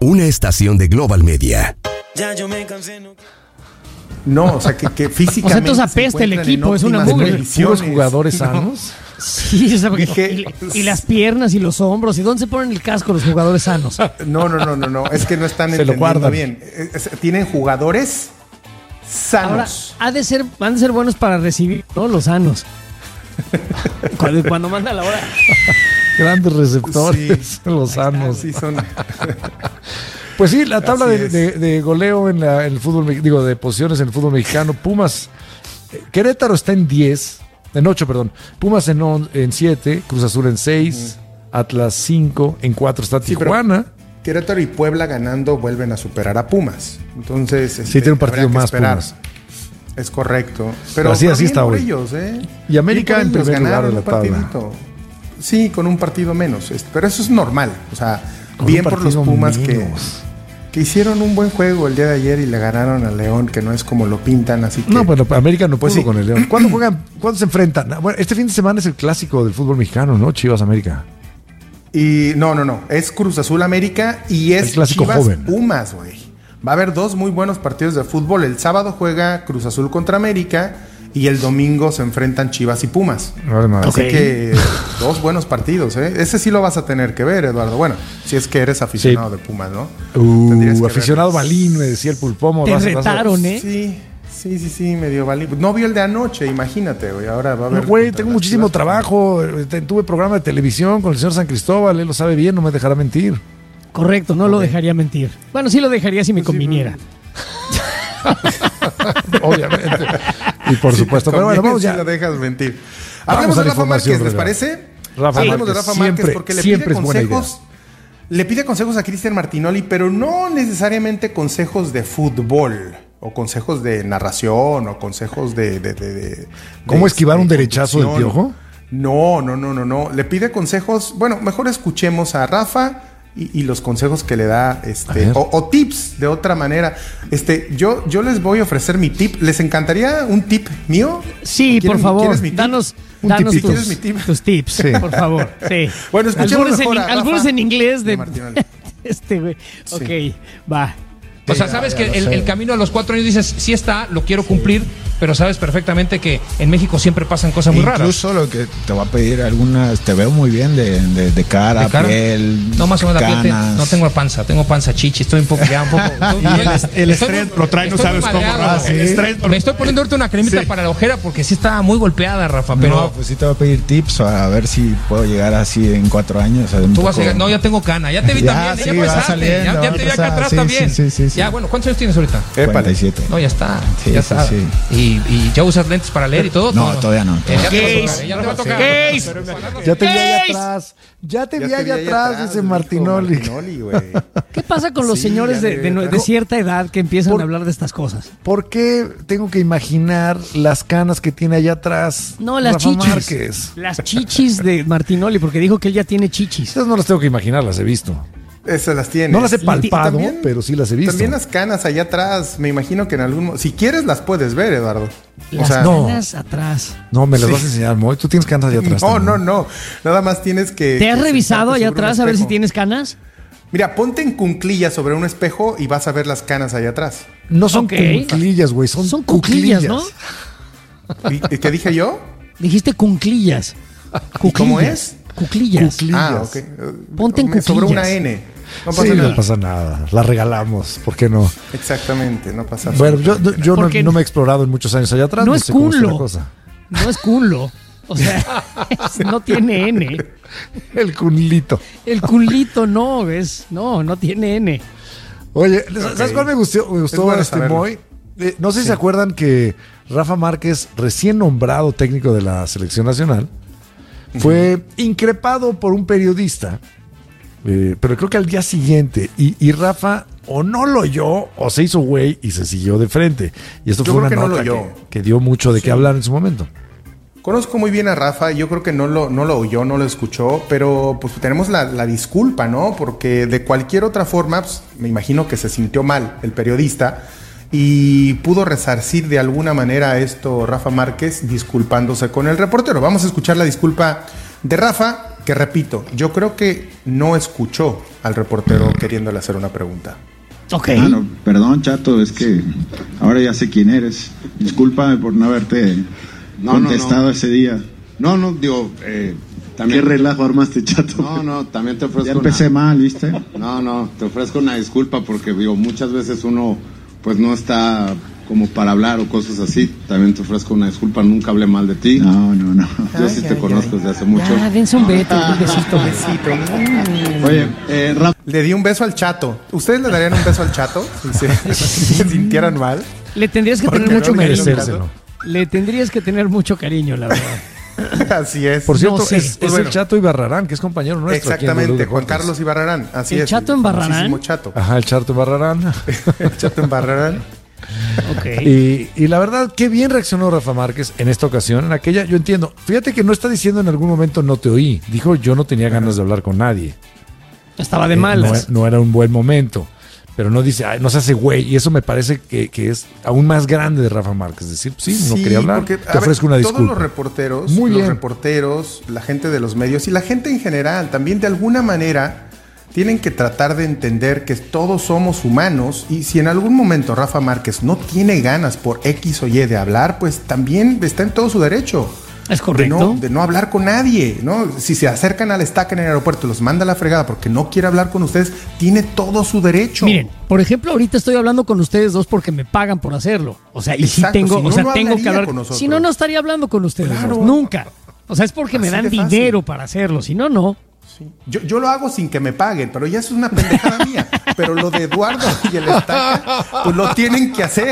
una estación de Global Media. Ya yo me cansé, ¿no? No, o sea, que físicamente. O sea, entonces apesta el equipo, es una mugre. ¿Puros jugadores sanos? Sí, o sea, y las piernas y los hombros. ¿Y dónde se ponen el casco los jugadores sanos? No. Es que no están Se lo entendiendo guardan bien. Tienen jugadores sanos. Ahora, van a ser buenos para recibir, ¿no? Los sanos. Cuando manda la hora. Grandes receptores, Sí, los sanos. Sí, son. Pues sí, la tabla Así es. de goleo en el fútbol, de posiciones en el fútbol mexicano. Pumas, Querétaro está en 8, perdón. Pumas en 7, Cruz Azul en 6, Atlas 5, en 4 está Sí, Tijuana. Querétaro y Puebla ganando vuelven a superar a Pumas. Entonces, Sí, tiene un partido habrá que más esperar. Pumas. Es correcto. Pero así bien está por hoy. ellos, ¿eh? Y América Bien por en ellos, primer lugar de ganaron la un tabla. partidito. Sí, con un partido menos. Pero eso es normal. O sea, Con bien un por los partido Pumas menos. que hicieron un buen juego el día de ayer y le ganaron a León, que no es como lo pintan, así que. No, bueno, América no Pues pudo sí. con el León. ¿Cuándo juegan? ¿Cuándo se enfrentan? Bueno, este fin de semana es el clásico del fútbol mexicano, ¿no? Chivas América. Y no. Es Cruz Azul América y es El clásico Chivas joven. Pumas, güey. Va a haber 2 muy buenos partidos de fútbol. El sábado juega Cruz Azul contra América y el domingo se enfrentan Chivas y Pumas. Además. Así Ok. que 2 buenos partidos, ¿eh? Ese sí lo vas a tener que ver, Eduardo. Bueno, si es que eres aficionado de Pumas, ¿no? Tendrías que Aficionado verlos. Balín, me decía el Pulpomo. Te retaron, ¿eh? Sí, medio valiente. No vio el de anoche, imagínate, güey. Ahora va a No, haber. güey, contra tengo las muchísimo Chivas. trabajo. Tuve programa de televisión con el señor San Cristóbal. Él lo sabe bien, no me dejará mentir. Correcto, no lo dejaría mentir. Bueno, sí lo dejaría si me conviniera. Obviamente. Y por supuesto. Pero bueno, vamos ya. Si lo dejas mentir. Vamos Hablemos a de la Rafa información, Márquez, ¿les Rega. parece? Rafa Hablemos de Márquez, Rafa Márquez siempre, porque le siempre pide es buena consejos. Le pide consejos a Cristian Martinoli, pero no necesariamente consejos de fútbol o consejos de narración o consejos de ¿Cómo esquivar un derechazo del conducción. Piojo? No. Le pide consejos. Bueno, mejor escuchemos a Rafa y los consejos que le da o tips de otra manera. Yo les voy a ofrecer mi tip. ¿Les encantaría un tip mío? Sí, por favor, ¿Quieres mi tip? danos tipito. ¿Quieres mi tip? tus tips, Sí. por favor. Sí. Bueno, escuchemos algunos mejor a Rafa algunos en inglés de Martinoli. güey. Ok, va. O sea, sabes que el camino a los 4 años dices, sí está, lo quiero cumplir, pero sabes perfectamente que en México siempre pasan cosas muy raras. Incluso lo que te va a pedir algunas, te veo muy bien de cara, ¿De cara? piel, No, más o menos la piel, canas. no tengo panza, tengo panza chichi, estoy un poco el estrés lo trae, no sabes cómo, Rafa. El estrés Me estoy poniendo ahorita una cremita para la ojera porque sí está muy golpeada, Rafa, pero No, pues sí te va a pedir tips a ver si puedo llegar así en 4 años. tú vas a llegar, no, ya tengo cana, ya te vi Ya, también, sí, ya va empezaste, saliendo, ya va te vi acá empezando, atrás sí, también. sí. Ya, bueno, ¿cuántos años tienes ahorita? 47. No, ya está, Sí, ya sí, está. sí. Y ya usas lentes para leer y todo. No, todavía no. Ya te va a tocar. Ya te vi allá atrás. Ya te vi allá atrás, dice dijo Martinoli. güey. ¿Qué pasa con los Sí, señores ya de cierta edad que empiezan a hablar de estas cosas? ¿Por qué tengo que imaginar las canas que tiene allá atrás No, las Rafa chichis. Márquez? Las chichis de Martinoli, porque dijo que él ya tiene chichis. Esas no las tengo que imaginar, las he visto. Esas las tienes. No las he palpado, También- pero sí las he visto. También las canas allá atrás, me imagino que en algún... Si quieres las puedes ver, Eduardo. Las no. canas atrás. No, me las vas a enseñar, Moy. Tú tienes canas allá atrás. No, también. no. Nada más tienes que... ¿Te has que revisado sentarte allá sobre un atrás a ver si espejo. tienes canas? Mira, ponte en cuclillas sobre un espejo y vas a ver las canas allá atrás. No son Ok. cuclillas, güey. Son cuclillas, ¿no? ¿Y qué dije yo? Dijiste cunclillas. ¿Cómo es? Cuclillas. Cuclillas. Ah, ok. Ponte en Me sobró cuclillas. una N. No pasa Sí, nada. no pasa nada. La regalamos. ¿Por qué no? Exactamente, no pasa nada. Bueno, yo Porque no me he explorado en muchos años allá atrás. no No es sé cómo está la culo. cosa. No es cunlo. O sea, no tiene N. El cunlito. El culito no, ¿ves? No tiene N. Oye, ¿sabes cuál me gustó bueno saberlo. Moy? No sé si se acuerdan que Rafa Márquez, recién nombrado técnico de la selección nacional, fue increpado por un periodista, pero creo que al día siguiente, y Rafa o no lo oyó o se hizo güey y se siguió de frente. Y esto Yo fue una creo que no nota lo oyó. que dio mucho de qué hablar en su momento. Conozco muy bien a Rafa, yo creo que no lo oyó, no lo escuchó, pero pues tenemos la disculpa, ¿no? Porque de cualquier otra forma, pues, me imagino que se sintió mal el periodista y pudo resarcir de alguna manera esto Rafa Márquez disculpándose con el reportero. Vamos a escuchar la disculpa de Rafa que repito, yo creo que no escuchó al reportero queriéndole hacer una pregunta. Ok. No, perdón, Chato, es que ahora ya sé quién eres. Discúlpame por no haberte contestado ese día. También, ¿qué relajo armaste, Chato? También te ofrezco ya empecé mal, ¿viste? Te ofrezco una disculpa porque muchas veces uno pues no está como para hablar o cosas así. También te ofrezco una disculpa, nunca hablé mal de ti. No. Yo sí te conozco desde hace mucho. Ya, dense un besito. Oye, Le di un beso al Chato. ¿Ustedes le darían un beso al Chato si se sintieran mal? Le tendrías que Porque tener mucho no cariño. merecérselo. Le tendrías que tener mucho cariño, la verdad. Así es. Por cierto, No sé. es Bueno. el Chato Ibarrarán, que es compañero nuestro. aquí en W Exactamente, Juan Deportes. Carlos Ibarrarán. Así ¿El es. Chato en Barrarán? Muchísimo Chato. Ajá, el Chato Ibarrarán. El Chato en Barrarán. Ok. Y la verdad, qué bien reaccionó Rafa Márquez en esta ocasión. En aquella, yo entiendo. Fíjate que no está diciendo en algún momento no te oí. Dijo yo no tenía ganas de hablar con nadie. Estaba de malas. No era un buen momento. Pero no dice, no se hace güey. Y eso me parece que es aún más grande de Rafa Márquez. Es decir, sí, no quería hablar. Porque, te ofrezco una disculpa. Todos los reporteros, Muy bien. la gente de los medios y la gente en general también de alguna manera tienen que tratar de entender que todos somos humanos y si en algún momento Rafa Márquez no tiene ganas por X o Y de hablar, pues también está en todo su derecho. Es correcto. De no hablar con nadie, ¿no? Si se acercan al estaca en el aeropuerto y los manda a la fregada porque no quiere hablar con ustedes, tiene todo su derecho. Miren, por ejemplo, ahorita estoy hablando con ustedes dos porque me pagan por hacerlo. O sea, y Exacto, sí tengo, si no, o sea, no tengo que hablaría hablar con nosotros. Si no, no estaría hablando con ustedes Claro. dos. Nunca. O sea, es porque me Así dan de fácil. dinero para hacerlo. Si no, no. Sí. Yo lo hago sin que me paguen, pero ya eso es una pendejada mía. Pero lo de Eduardo y el estaca, pues lo tienen que hacer.